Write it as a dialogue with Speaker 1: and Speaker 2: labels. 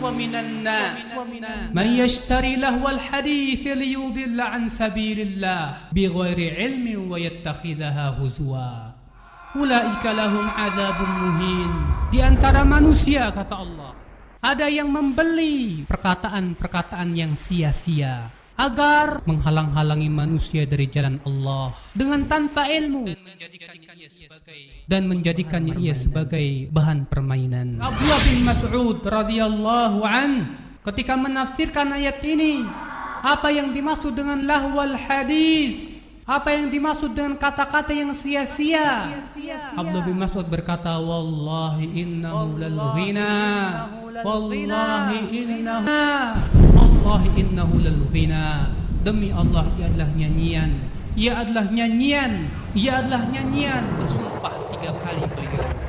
Speaker 1: ومن الناس من يشتري لهو الحديث ليضل عن سبيل الله بغير علم ويتخذها هزوا أولئك لهم عذاب مهين. Di antara manusia, kata Allah, ada yang membeli perkataan-perkataan yang sia-sia agar menghalang-halangi manusia dari jalan Allah dengan tanpa ilmu dan menjadikannya ia sebagai bahan permainan. Abdullah bin Mas'ud radhiyallahu an ketika menafsirkan ayat ini, apa yang dimaksud dengan lahwal hadis, apa yang dimaksud dengan kata-kata yang sia-sia, Abdullah bin Mas'ud berkata, wallahi innahu lal ghina, wallahi innahu lal ghina, demi Allah ia adalah nyanyian, ia adalah nyanyian, bersumpah 3 kali beliau.